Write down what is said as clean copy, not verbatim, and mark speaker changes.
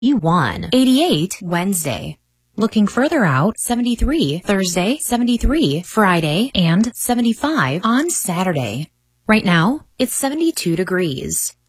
Speaker 1: You won. 88 Wednesday. Looking further out, 73 Thursday, 73 Friday, and 75 on Saturday. Right now, it's 72 degrees.